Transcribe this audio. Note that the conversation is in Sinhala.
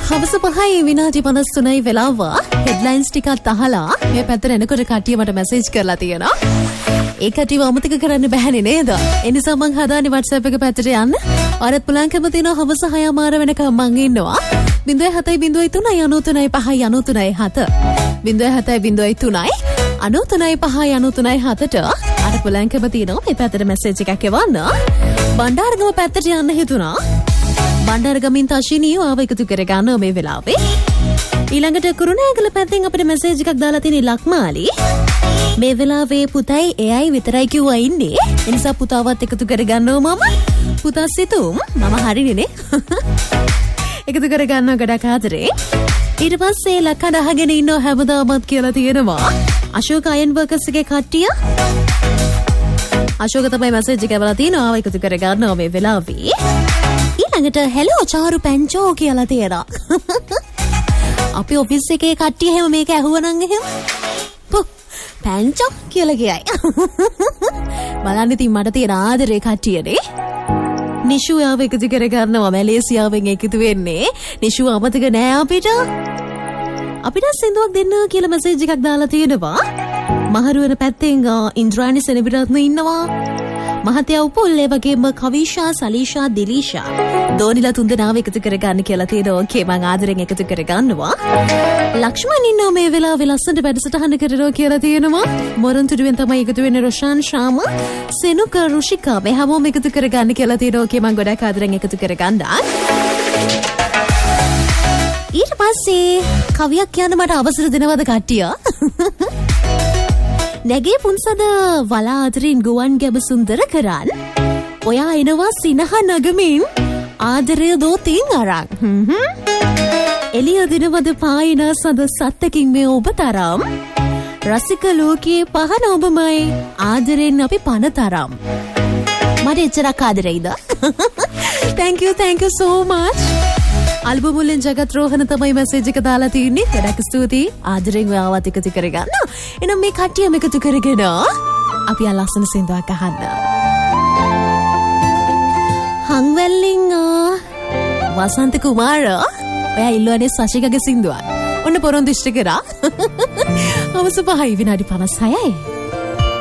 හවස 5 විනාඩි 53 වෙලාව හෙඩ්ලයින්ස් ටිකක් අහලා මේ පැත්තට එනකොට කට්ටිය මට මැසේජ් කරලා තියෙනවා. ඒ කට්ටියව අමතක කරන්න බෑනේ නේද? ඒ නිසා මං හදාන්නේ WhatsApp එක පැත්තට යන්න. ඔයාලත් පුළුවන්කම තියෙනවා හවස 6 මාර වෙනකම් මං ඉන්නවා. 07303959397 07303959397ට අර පුළුවන්කම තියෙනවා මේ පැත්තට මැසේජ් එකක් එවන්න. බණ්ඩාරගම පැත්තට යන්න හිතුණා. බණ්ඩාරගමින් තශිනිය ආව එකතු කරගන්න මේ වෙලාවේ. ඊළඟට කුරුණෑගල පැත්තෙන් අපිට මැසේජ් එකක් දාලා තියෙන ලක්මාලි. මේ වෙලාවේ පුතයි එයයි විතරයි කිව්වා ඉන්නේ. ඒ නිසා පුතාවත් එකතු කරගන්නවා මම. පුතා සිතුම් මම හරිනේ. එකතු කරගන්නවා ගඩක් ආදරේ. ඊට පස්සේ ලක්කඩ අහගෙන ඉන්නව හැමදාමත් කියලා තියෙනවා. අශෝක අයන් වර්කර්ස් එකේ කට්ටිය. අශෝක තමයි මැසේජ් එක එවලා තියෙනවා එකතු කරගන්නවා මේ වෙලාවේ. ඊළඟට හෙලෝ චාරු පැංචෝ කියලා තියෙනවා. අපි ඔෆිස් එකේ කට්ටිය හැම මේක ඇහුවනම් එහෙම පැංචෝ කියලා කියයි. බලන්න ඉතින් මට තියෙන ආදරේ කට්ටියනේ. නිෂු ආව එකතු කරගන්නවා මැලේසියාවෙන් එකතු වෙන්නේ. නිෂු අමතක නෑ අපිට. අපිට සින්දුවක් දෙන්න කියලා මැසේජ් එකක් දාලා තියෙනවා. මහරුවන පැත්තෙන් ඉන්ද්‍රාණි සෙනවිරත්න ඉන්නවා. මහත්යා උපුල් ඒ වගේම කවිෂා සලීෂා දිලීෂා දෝනිලා තුන්දෙනාව එකතු කරගන්න කියලා තියෙනවා. ඕකේ මං ආදරෙන් එකතු කරගන්නවා. ලක්ෂ්මන් ඉන්නවා මේ වෙලාවේ ලස්සනට වැඩසටහන කරනවා කියලා තියෙනවා. මොරන්තුඩුවෙන් තමයි එකතු වෙන්නේ රොෂාන් ශාම සෙනුක රුෂිකා මේ හැමෝම එකතු කරගන්න කියලා තියෙනවා. ඕකේ මං ගොඩක් ආදරෙන් එකතු කරගන්නවා. ඊට පස්සේ කවියක් කියන්න මට අවසර දෙනවද කට්ටිය? නැගේ පුන්සද වලා අතරින් ගුවන් ගැබ සුන්දර කරන් ඔයා එනවා සිනහ නගමින් ආදරය දෝතින් අරන් එළිය දිනවද පායන සඳ සත්තකින් මේ ඔබ තරම් රසික ලෝකයේ පහන ඔබමයි ආදරෙන් අපි පන තරම් මට එච්චරක් ආදරෙයිද? thank you so much. අල්බමුලෙන් Jagath Rohana තමයි මැසේජ් එක දාලා තියෙන්නේ. ගොඩක් ස්තුතියි. ආදරෙන් ඔයාවත් එකතු කරගන්න. එහෙනම් මේ කට්ටියම එකතු කරගෙන අපි ආ ලස්සන සින්දුවක් අහන්න. හංවැල්ලින් වසන්ත කුමාර ඔයා ඉල්ලුවනේ සශිකගේ සින්දුවක්. ඔන්න පොරොන්දු ඉෂ්ට කරා. අවස 5 විනාඩි 56යි.